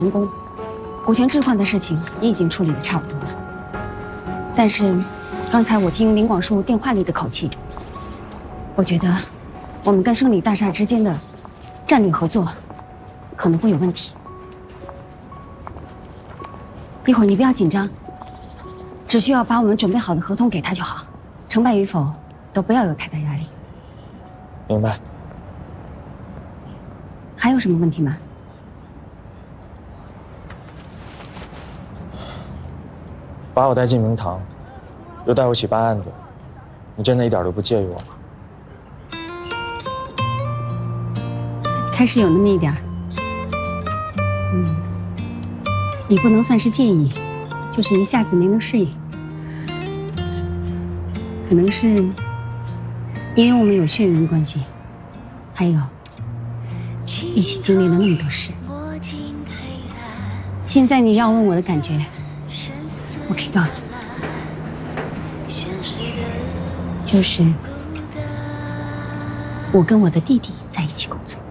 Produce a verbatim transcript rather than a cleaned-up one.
成功，股权置换的事情也已经处理的差不多了。但是，刚才我听林广树电话里的口气，我觉得我们跟胜利大厦之间的战略合作可能会有问题。一会儿你不要紧张，只需要把我们准备好的合同给他就好，成败与否都不要有太大压力。 明白。 还有什么问题吗？ 把我带进明堂，又带我一起办案子，你真的一点都不介意我吗？ 开始有那么一点儿，嗯，也不能算是介意，就是一下子没能适应。可能是因为我们有血缘关系，还有一起经历了那么多事。现在你要问我的感觉，我可以告诉你，就是我跟我的弟弟在一起工作。